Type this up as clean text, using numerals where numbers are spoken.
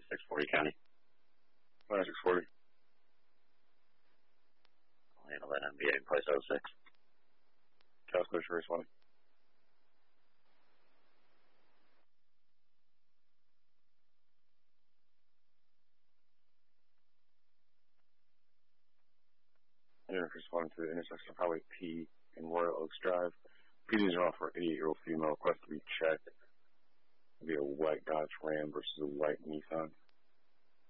640 County. 640. I'll handle that MBA in place 06. Casco Race 1. Interface 1 to the intersection of Highway P and Royal Oaks Drive. PDs are off for 88-year-old female. Request to be checked. It'll be a white Dodge Ram versus a white Nissan.